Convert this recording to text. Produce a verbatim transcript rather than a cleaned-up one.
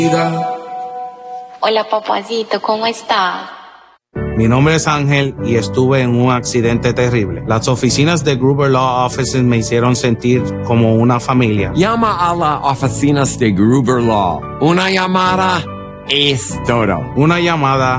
Hola, papacito, ¿cómo estás? Mi nombre es Ángel y estuve en un accidente terrible. Las oficinas de Gruber Law Offices me hicieron sentir como una familia. Llama a las oficinas de Gruber Law. Una llamada es todo. Una llamada